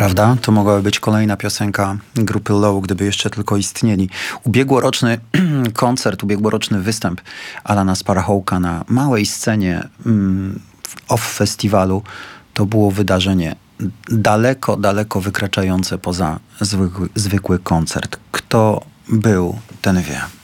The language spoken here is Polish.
Prawda? To mogłaby być kolejna piosenka grupy Low, gdyby jeszcze tylko istnieli. Ubiegłoroczny koncert, ubiegłoroczny występ Alana Sparrowhawka na małej scenie OFF Festiwalu to było wydarzenie daleko, daleko wykraczające poza zwykły koncert. Kto był, ten wie.